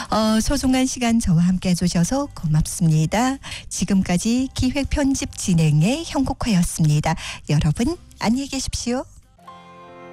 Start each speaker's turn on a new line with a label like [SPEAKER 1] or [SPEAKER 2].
[SPEAKER 1] 소중한 시간 저와 함께 해주셔서 고맙습니다. 지금까지 기획 편집 진행의 형국화였습니다. 여러분 안녕히 계십시오.